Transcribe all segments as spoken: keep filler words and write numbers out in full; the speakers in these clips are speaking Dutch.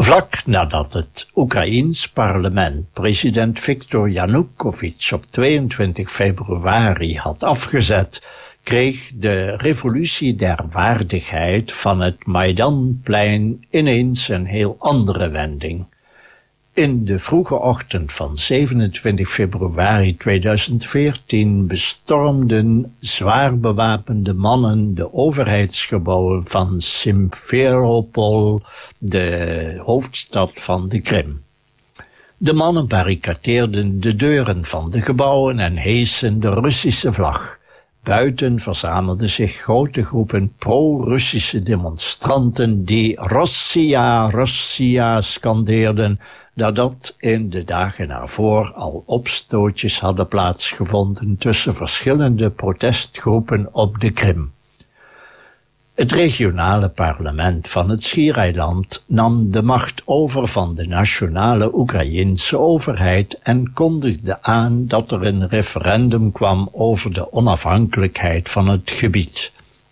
Vlak nadat het Oekraïens parlement president Viktor Yanukovych op tweeëntwintig februari had afgezet, kreeg de revolutie der waardigheid van het Maidanplein ineens een heel andere wending. In de vroege ochtend van zevenentwintig februari tweeduizend veertien bestormden zwaar bewapende mannen de overheidsgebouwen van Simferopol, de hoofdstad van de Krim. De mannen barricadeerden de deuren van de gebouwen en heesen de Russische vlag. Buiten verzamelden zich grote groepen pro-Russische demonstranten die Russia, Russia scandeerden, nadat in de dagen ervoor al opstootjes hadden plaatsgevonden tussen verschillende protestgroepen op de Krim. Het regionale parlement van het Schiereiland nam de macht over van de nationale Oekraïense overheid en kondigde aan dat er een referendum kwam over de onafhankelijkheid van het gebied.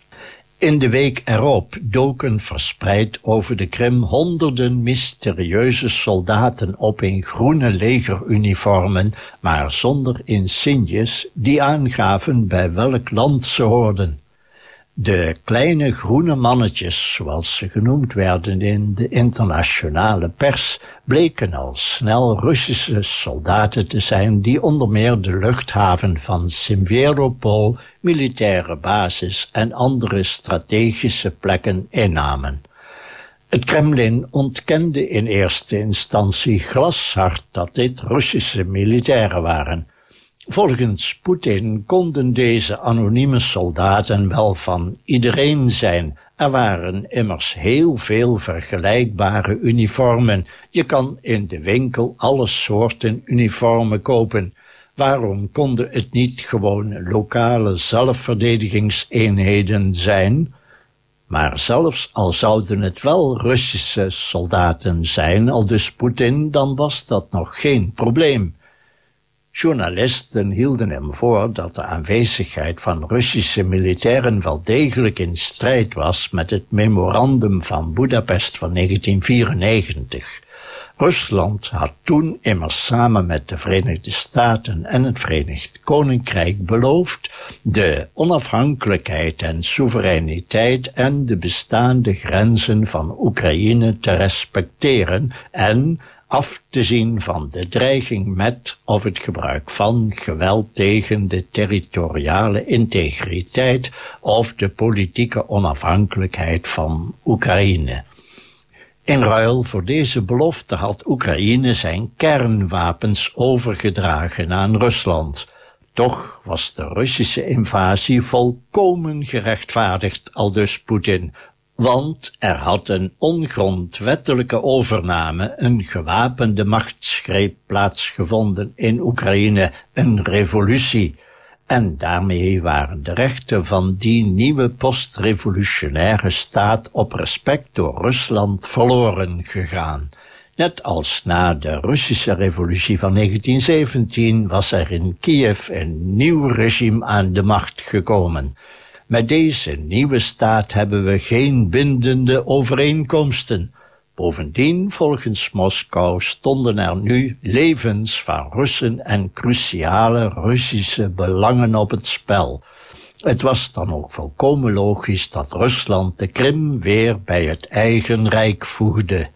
In de week erop doken verspreid over de Krim honderden mysterieuze soldaten op in groene legeruniformen, maar zonder insignes die aangaven bij welk land ze hoorden. De kleine groene mannetjes, zoals ze genoemd werden in de internationale pers, bleken al snel Russische soldaten te zijn die onder meer de luchthaven van Simferopol, militaire basis en andere strategische plekken innamen. Het Kremlin ontkende in eerste instantie glashard dat dit Russische militairen waren. Volgens Poetin konden deze anonieme soldaten wel van iedereen zijn. Er waren immers heel veel vergelijkbare uniformen. Je kan in de winkel alle soorten uniformen kopen. Waarom konden het niet gewoon lokale zelfverdedigingseenheden zijn? Maar zelfs al zouden het wel Russische soldaten zijn, aldus Poetin, dan was dat nog geen probleem. Journalisten hielden hem voor dat de aanwezigheid van Russische militairen wel degelijk in strijd was met het memorandum van Budapest van negentien vierennegentig. Rusland had toen immers samen met de Verenigde Staten en het Verenigd Koninkrijk beloofd de onafhankelijkheid en soevereiniteit en de bestaande grenzen van Oekraïne te respecteren en af te zien van de dreiging met of het gebruik van geweld tegen de territoriale integriteit of de politieke onafhankelijkheid van Oekraïne. In ruil voor deze belofte had Oekraïne zijn kernwapens overgedragen aan Rusland. Toch was de Russische invasie volkomen gerechtvaardigd, aldus Poetin, want er had een ongrondwettelijke overname, een gewapende machtsgreep plaatsgevonden in Oekraïne, een revolutie. En daarmee waren de rechten van die nieuwe postrevolutionaire staat op respect door Rusland verloren gegaan. Net als na de Russische revolutie van negentien zeventien was er in Kiev een nieuw regime aan de macht gekomen. Met deze nieuwe staat hebben we geen bindende overeenkomsten. Bovendien, volgens Moskou, stonden er nu levens van Russen en cruciale Russische belangen op het spel. Het was dan ook volkomen logisch dat Rusland de Krim weer bij het eigen rijk voegde.